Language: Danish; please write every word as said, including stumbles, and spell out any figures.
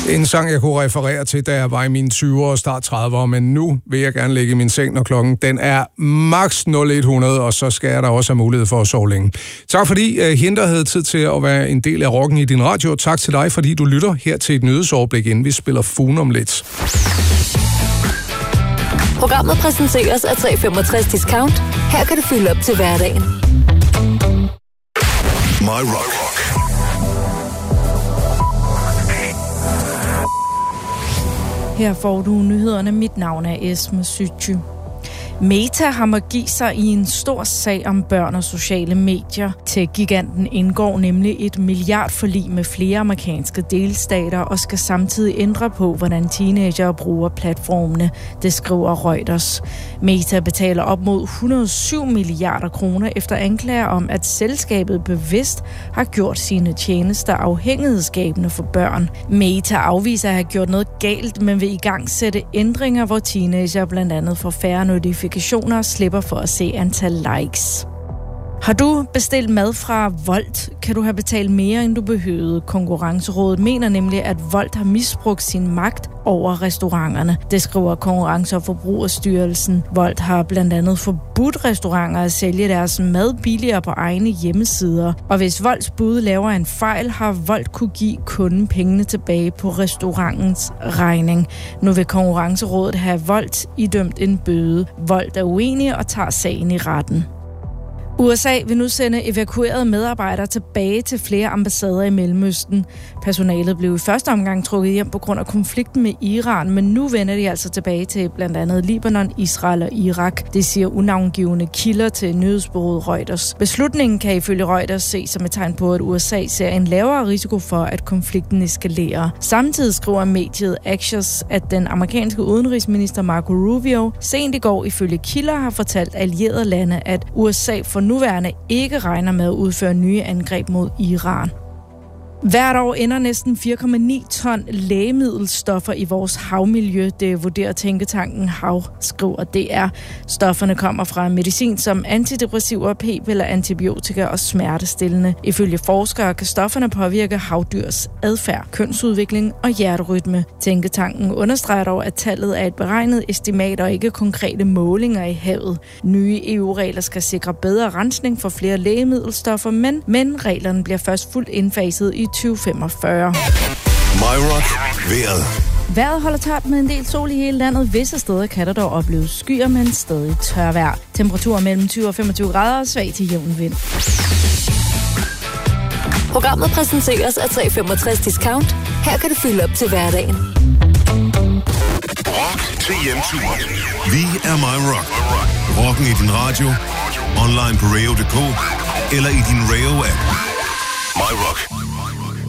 En sang, jeg kunne referere til, da jeg var i mine tyvere og start tredivere, men nu vil jeg gerne ligge i min seng, når klokken den er max nul et hundrede, og så skal jeg da også have mulighed for at sove længe. Tak fordi uh, Hinder havde tid til at være en del af rocken i din radio, og tak til dig, fordi du lytter her til et nyhedsoverblik, inden vi spiller Fun om lidt. Programmet præsenteres af tre femogtres Discount. Her kan du fylde op til hverdagen. My Rock. Her får du nyhederne. Mit navn er Esme Sytty. Meta har måttet give sig i en stor sag om børn og sociale medier. Tech-giganten indgår nemlig et milliardforlig med flere amerikanske delstater og skal samtidig ændre på, hvordan teenager bruger platformene. Det skriver Reuters. Meta betaler op mod et hundrede og syv milliarder kroner efter anklager om, at selskabet bevidst har gjort sine tjenester afhængighedsskabende for børn. Meta afviser at have gjort noget galt, men vil i gang sætte ændringer, hvor teenager blandt andet får færre notifikationer og slipper for at se antal likes. Har du bestilt mad fra Wolt, kan du have betalt mere, end du behøvede. Konkurrencerådet mener nemlig, at Wolt har misbrugt sin magt over restauranterne. Det skriver Konkurrence- og Forbrugerstyrelsen. Wolt har blandt andet forbudt restauranter at sælge deres mad billigere på egne hjemmesider. Og hvis Wolts bud laver en fejl, har Wolt kunne give kunden pengene tilbage på restaurantens regning. Nu vil Konkurrencerådet have Wolt idømt en bøde. Wolt er uenige og tager sagen i retten. U S A vil nu sende evakuerede medarbejdere tilbage til flere ambassader i Mellemøsten. Personalet blev i første omgang trukket hjem på grund af konflikten med Iran, men nu vender de altså tilbage til blandt andet Libanon, Israel og Irak. Det siger unavngivne kilder til nyhedsbureauet Reuters. Beslutningen kan ifølge Reuters ses som et tegn på, at U S A ser en lavere risiko for, at konflikten eskalerer. Samtidig skriver mediet Axios, at den amerikanske udenrigsminister Marco Rubio sent i går ifølge kilder har fortalt allierede lande, at U S A for nuværende ikke regner med at udføre nye angreb mod Iran. Hvert år ender næsten fire komma ni ton lægemiddelstoffer i vores havmiljø. Det vurderer tænketanken Hav, skriver D R. Stofferne kommer fra medicin som antidepressiver, p-piller, antibiotika og smertestillende. Ifølge forskere kan stofferne påvirke havdyrs adfærd, kønsudvikling og hjerterytme. Tænketanken understreger dog, at tallet er et beregnet estimat og ikke konkrete målinger i havet. Nye E U-regler skal sikre bedre rensning for flere lægemiddelstoffer, men, men reglerne bliver først fuldt indfaset i tyve femogfyrre. My Rock. Vejret. Vejret holder tørt med en del sol i hele landet. Visse steder kan der dog opleves skyer, men stadig tørvejr. Temperaturer mellem tyve og femogtyve grader og svag til jævn vind. Programmet præsenteres af tre femogtres Discount. Her kan du fylde op til hverdagen. Rock til hjemturen. Vi er My Rock. Rocken i din radio, online på radio punktum d k eller i din radio-app. My Rock.